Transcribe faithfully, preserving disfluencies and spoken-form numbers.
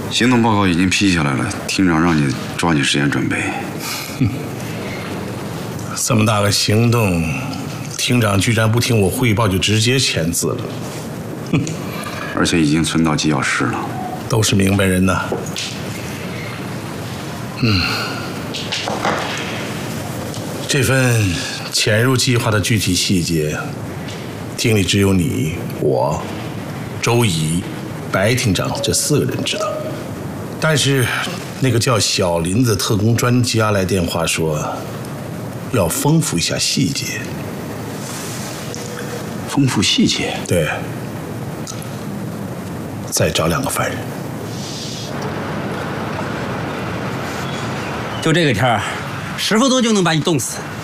行动报告已经批下来了，厅长让你抓紧时间准备。 哼，这么大个行动，厅长居然不听我汇报就直接签字了。哼， 而且已经存到机要室了。 都是明白人呐。嗯，这份潜入计划的具体细节，厅里只有你、我、周乙、白厅长这四个人知道。但是那个叫小林子特工专家来电话说，要丰富一下细节。 丰富细节？ 对。再找两个犯人。 就这个天儿，十分钟就能把你冻死。